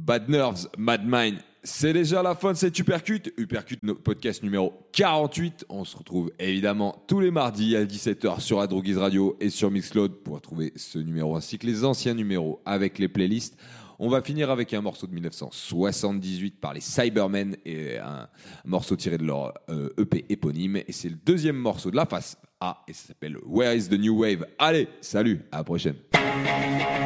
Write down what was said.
Bad Nerves, Mad Mind. C'est déjà la fin de cet Uppercut. Uppercut, podcast numéro 48. On se retrouve évidemment tous les mardis à 17h sur Adroguise Radio et sur Mixcloud pour retrouver ce numéro ainsi que les anciens numéros avec les playlists. On va finir avec un morceau de 1978 par les Cybermen et un morceau tiré de leur EP éponyme. Et c'est le deuxième morceau de la face A et ça s'appelle Where is the New Wave. Allez, salut, à la prochaine.